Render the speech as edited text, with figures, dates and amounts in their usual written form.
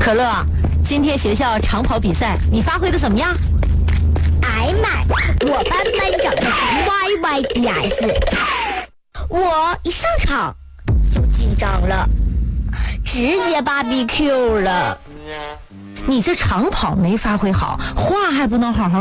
可乐，今天学校长跑比赛你发挥的怎么样？ 哎妈，我班班长的是 YYDS， 我一上场就紧张了，直接BBQ了。 你这长跑没发挥好，话还不能好好